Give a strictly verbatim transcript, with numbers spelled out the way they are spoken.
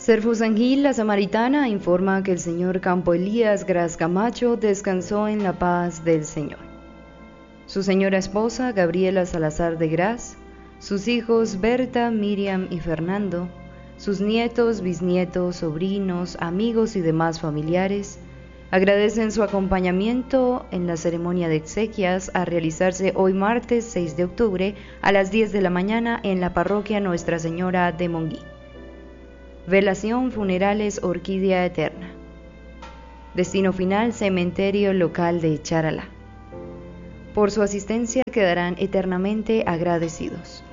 Serfusangil, la samaritana, informa que el señor Campo Elías Gras Camacho descansó en la paz del Señor. Su señora esposa, Gabriela Salazar de Gras, sus hijos Berta, Miriam y Fernando, sus nietos, bisnietos, sobrinos, amigos y demás familiares, agradecen su acompañamiento en la ceremonia de exequias a realizarse hoy martes seis de octubre a las diez de la mañana en la parroquia Nuestra Señora de Monguí. Velación Funerales Orquídea Eterna. Destino final Cementerio Local de Charalá. Por su asistencia quedarán eternamente agradecidos.